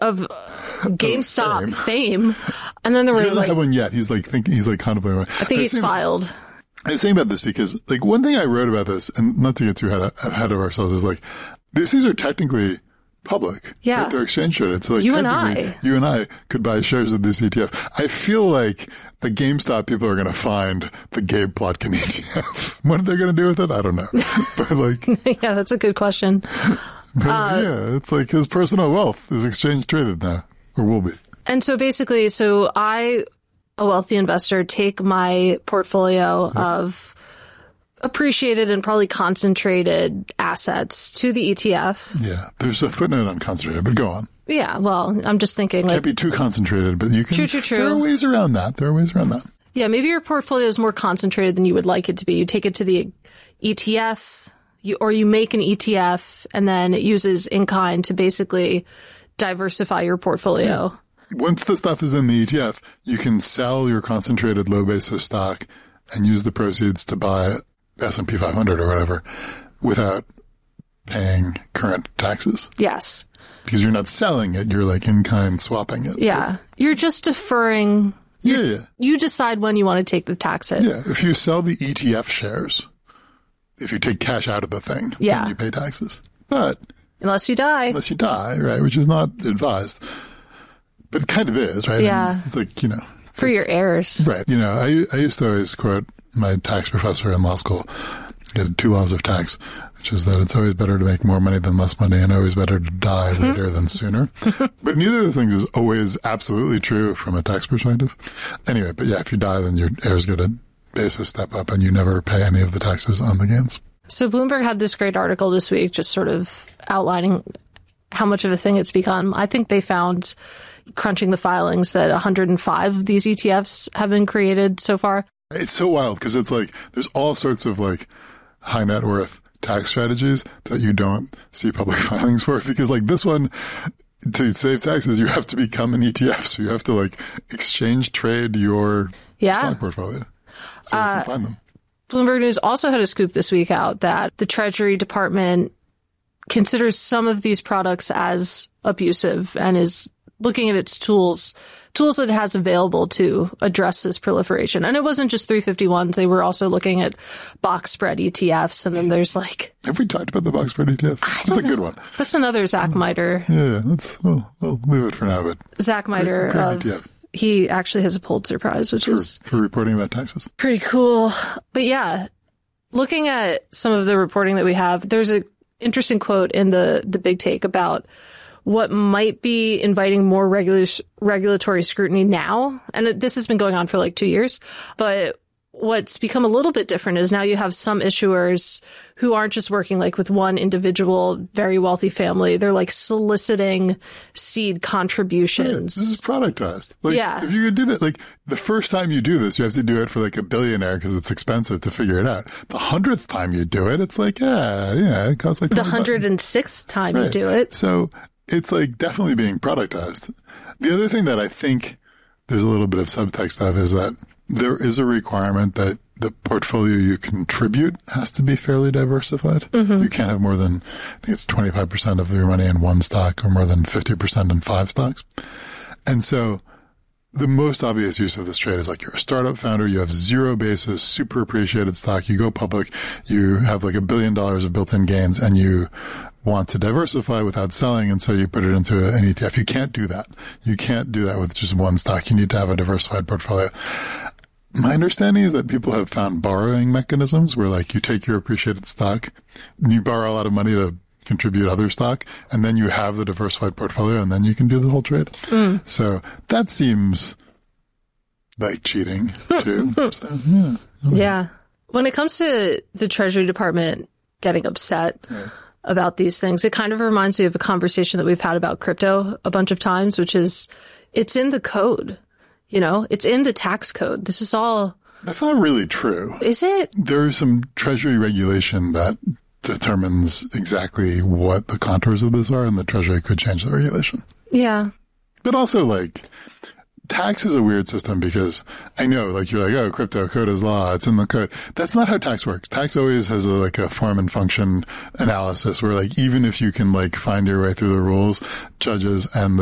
of GameStop fame. And then there He were doesn't have one yet. He's contemplating one. I think he's filed. I was saying about this because one thing I wrote about this, and not to get too ahead of ourselves, is these are technically public. Yeah. Right? They're exchange traded. So you and I could buy shares of this ETF. I feel like the GameStop people are going to find the Gabe Plotkin ETF. What they're going to do with it, I don't know. But yeah, that's a good question. Yeah, it's his personal wealth is exchange traded now, or will be. And so basically, I, a wealthy investor, take my portfolio of appreciated and probably concentrated assets to the ETF. Yeah, there's a footnote on concentrated, but go on. Yeah, well, I'm just thinking Can't be too concentrated, but you can. True. There are ways around that. Yeah, maybe your portfolio is more concentrated than you would like it to be. You take it to the ETF, or you make an ETF, and then it uses in-kind to basically diversify your portfolio. Yeah. Once the stuff is in the ETF, you can sell your concentrated low basis stock and use the proceeds to buy S&P 500 or whatever without paying current taxes. Yes. Because you're not selling it, you're in-kind swapping it. Yeah. You're just deferring. Yeah. You decide when you want to take the tax hit. Yeah. If you sell the ETF shares, if you take cash out of the thing, then you pay taxes. But unless you die, right, which is not advised. But it kind of is, right? Yeah. It's for your heirs. Right. I used to always quote my tax professor in law school. He had 2 laws of tax, which is that it's always better to make more money than less money and always better to die later than sooner. But neither of the things is always absolutely true from a tax perspective. Anyway, but yeah, if you die, then your heirs get a basis step up and you never pay any of the taxes on the gains. So Bloomberg had this great article this week just sort of outlining how much of a thing it's become. I think they found, crunching the filings, that 105 of these ETFs have been created so far. It's so wild because it's there's all sorts of high net worth tax strategies that you don't see public filings for, because this one, to save taxes, you have to become an ETF. So you have to exchange trade your stock portfolio. So you can find them. Bloomberg News also had a scoop this week out that the Treasury Department considers some of these products as abusive and is looking at its tools that it has available to address this proliferation. And it wasn't just 351s. They were also looking at box spread ETFs. And then there's Have we talked about the box spread ETF? That's a good one. That's another Zach Miter. Yeah, we'll leave it for now. But Zach Miter he actually has a Pulitzer Prize, which is for reporting about taxes. Pretty cool. But yeah, looking at some of the reporting that we have, there's an interesting quote in the Big Take about what might be inviting more regulatory scrutiny now. And this has been going on for 2 years. But what's become a little bit different is now you have some issuers who aren't just working with one individual, very wealthy family. They're soliciting seed contributions. This is productized. Yeah. If you could do that, the first time you do this, you have to do it for a billionaire because it's expensive to figure it out. The 100th time you do it, it's it costs $20. The 106th time you do it. So it's definitely being productized. The other thing that I think there's a little bit of subtext of is that there is a requirement that the portfolio you contribute has to be fairly diversified. Mm-hmm. You can't have more than, I think it's 25% of your money in one stock or more than 50% in 5 stocks. And so the most obvious use of this trade is you're a startup founder, you have zero basis, super appreciated stock, you go public, you have $1 billion of built-in gains, and you want to diversify without selling, and so you put it into an ETF. You can't do that. You can't do that with just one stock. You need to have a diversified portfolio. My understanding is that people have found borrowing mechanisms where you take your appreciated stock, and you borrow a lot of money to contribute other stock, and then you have the diversified portfolio, and then you can do the whole trade. So that seems like cheating too. So, yeah. Yeah. When it comes to the Treasury Department getting upset about these things, it kind of reminds me of a conversation that we've had about crypto a bunch of times, which is it's in the code. It's in the tax code. This is all. That's not really true. Is it? There's some Treasury regulation that determines exactly what the contours of this are, and the Treasury could change the regulation. Yeah. But also, tax is a weird system because I know, you're oh, crypto code is law, it's in the code. That's not how tax works. Tax always has a form and function analysis where even if you can find your way through the rules, judges and